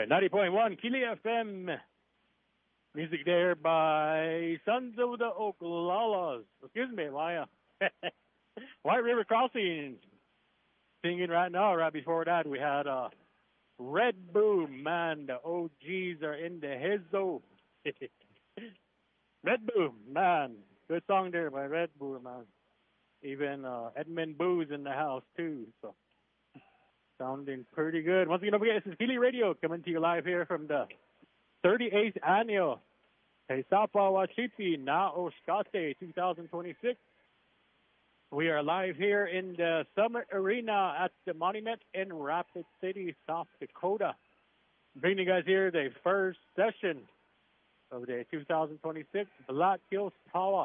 And 90.1 Kili FM. Music there by Sons of the Oglalas. Excuse me, Maya. White River Crossing. Singing right now. Right before that, we had Red Boom. Man, the OGs are in the hizzo. Red Boom, man. Good song there by Red Boom, man. Even Edmund Boo's in the house, too. So, sounding pretty good. Once again, don't forget, this is Kili Radio coming to you live here from the 38th annual Heisapa Wachipi Na Oshkate 2026. We are live here in the Summit Arena at the Monument in Rapid City, South Dakota. Bringing you guys here the first session of the 2026 Black Hills Power.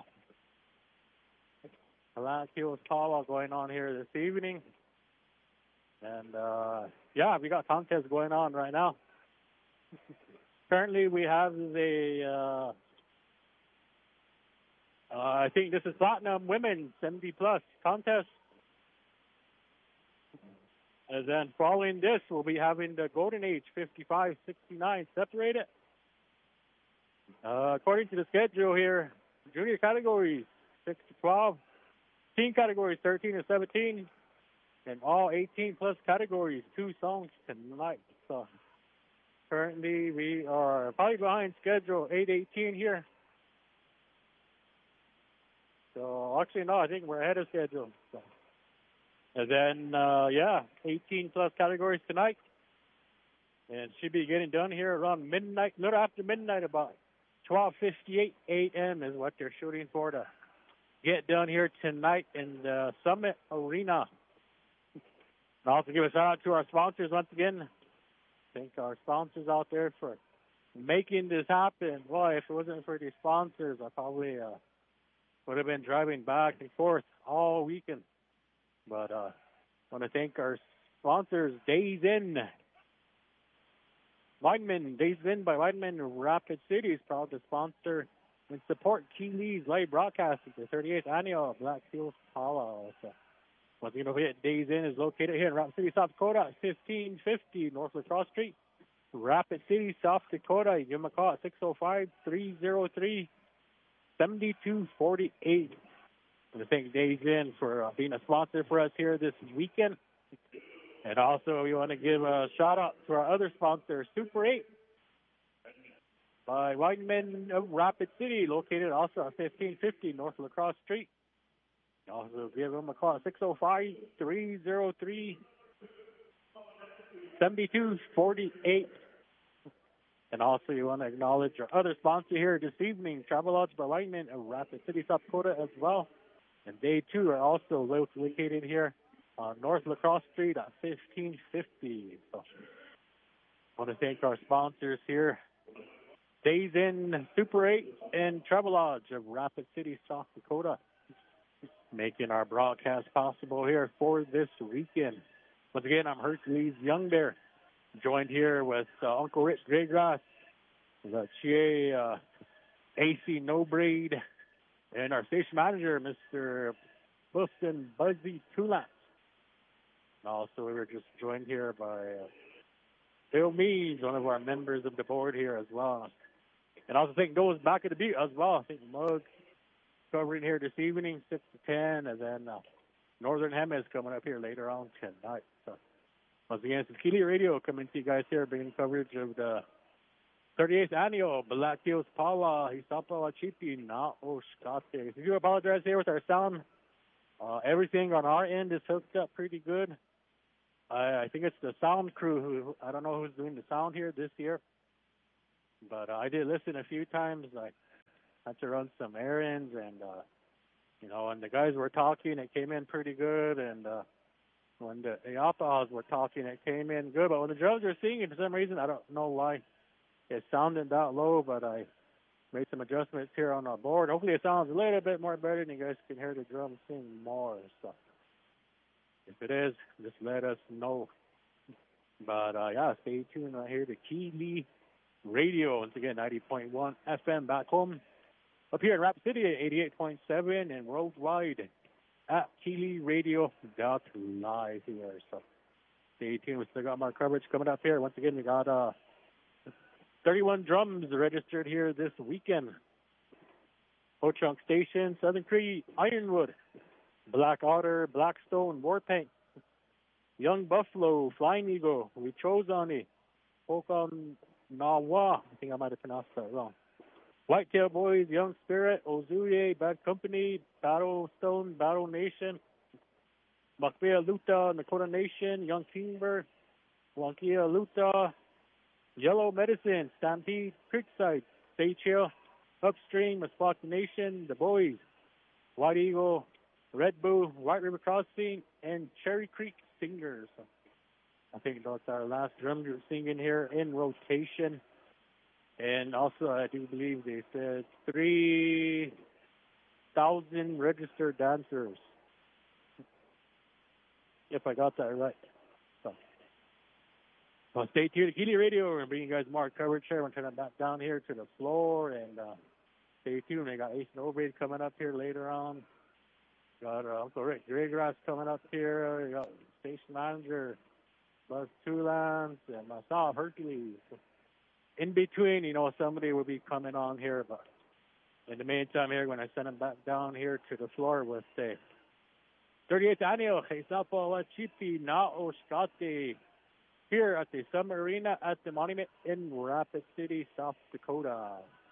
Black Hills Power going on here this evening. And, yeah, we got contests going on right now. Currently, we have the, I think this is Platinum Women 70-plus contest. And then following this, we'll be having the Golden Age 55-69 separated. According to the schedule here, junior categories 6 to 12, teen categories 13 to 17, and all 18-plus categories, 2 songs tonight. So currently, we are probably behind schedule 8:18 here. So actually, no, I think we're ahead of schedule. So. And then, yeah, 18-plus categories tonight. And should be getting done here around midnight, a little after midnight, about 12:58 a.m. is what they're shooting for to get done here tonight in the Summit Arena. And also give a shout out to our sponsors once again. Thank our sponsors out there for making this happen. Boy, if it wasn't for these sponsors, I probably would have been driving back and forth all weekend. But I want to thank our sponsors, Days Inn. Weidman, Days Inn by Weidman Rapid City is proud to sponsor and support Kili's live broadcast at the 38th annual Black Hills Power. So, once again, over here, Days Inn is located here in Rapid City, South Dakota, 1550 North Lacrosse Street. Rapid City, South Dakota. Give them a call at 605-303-7248. I want to thank Days Inn for being a sponsor for us here this weekend. And also, we want to give a shout-out to our other sponsor, Super 8 by Weidman of Rapid City, located also at 1550 North Lacrosse Street. Also, give them a call at 605-303-7248. And also, you want to acknowledge our other sponsor here this evening, Travelodge by Weidman of Rapid City, South Dakota as well. And they, too, are also located here on North Lacrosse Street at 1550. So, I want to thank our sponsors here, Days Inn, Super 8, and Travelodge of Rapid City, South Dakota, making our broadcast possible here for this weekend. Once again, I'm Hercules Young Bear, joined here with Uncle Rich Graygrass, the Chie AC No Braid, and our station manager, Mr. Wilson Buzzy Tulats. And also, we were just joined here by Bill Means, one of our members of the board here as well. And also thank those back at the beat as well. I think Muggs covering here this evening, 6 to 10, and then Northern Hem is coming up here later on tonight. So, once again, this is Kili Radio coming to you guys here, bringing coverage of the 38th annual Black Hills Pawa Heisapa Wachipi Na Oshkate. We do apologize here with our sound. Everything on our end is hooked up pretty good. I think it's the sound crew who, I don't know who's doing the sound here this year. But I did listen a few times. I had to run some errands, and, you know, when the guys were talking, it came in pretty good. And when the Iapas were talking, it came in good. But when the drums were singing, for some reason, I don't know why it sounded that low, but I made some adjustments here on our board. Hopefully it sounds a little bit more better, and you guys can hear the drums sing more. So if it is, just let us know. But, yeah, stay tuned right here to Kili Radio. Once again, 90.1 FM back home. Up here in Rapid City at 88.7 and worldwide at KiliRadio.live here. So stay tuned. We still got more coverage coming up here. Once again, we got 31 drums registered here this weekend. Ho-Chunk Station, Southern Cree, Ironwood, Black Otter, Blackstone, Warpaint, Young Buffalo, Flying Eagle, Wichozani, Okinawa, I think I might have pronounced that wrong. Whitetail Boys, Young Spirit, Ozuye, Bad Company, Battlestone, Battle Nation, Makbea Luta, Nakota Nation, Young Kingbird, Wankia Luta, Yellow Medicine, Stampede, Creekside, Sage Hill, Upstream, Musqueam Nation, The Boys, White Eagle, Red Bull, White River Crossing, and Cherry Creek Singers. I think that's our last drum group singing here in rotation. And also, I do believe they said 3,000 registered dancers, if I got that right. So, well, stay tuned to Keeley Radio. We're going to bring you guys more coverage here. We're going to turn it back down here to the floor. And stay tuned. We got Ace Nobrade coming up here later on. Got Uncle Rick Graygrass coming up here. We got Station Manager Buzz Tulans and myself, Hercules. In between, somebody will be coming on here, but in the meantime here, when I send them back down here to the floor with the 38th annual Heisapo Wachipi Na Oshkate here at the Summer Arena at the Monument in Rapid City, South Dakota.